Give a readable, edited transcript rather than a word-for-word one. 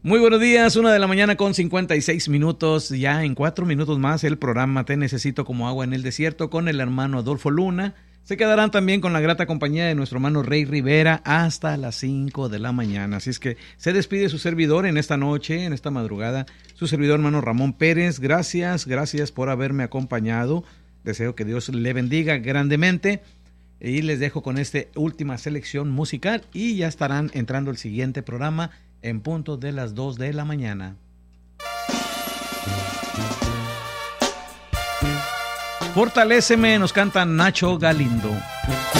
Muy buenos días, 1 de la mañana con 56 minutos. Ya en 4 minutos más el programa Te Necesito como agua en el desierto con el hermano Adolfo Luna. Se quedarán también con la grata compañía de nuestro hermano Rey Rivera hasta las 5 de la mañana. Así es que se despide su servidor en esta noche, en esta madrugada, su servidor hermano Ramón Pérez. Gracias por haberme acompañado. Deseo que Dios le bendiga grandemente. Y les dejo con esta última selección musical y ya estarán entrando el siguiente programa en punto de las 2 de la mañana. Fortaléceme, nos canta Nacho Galindo.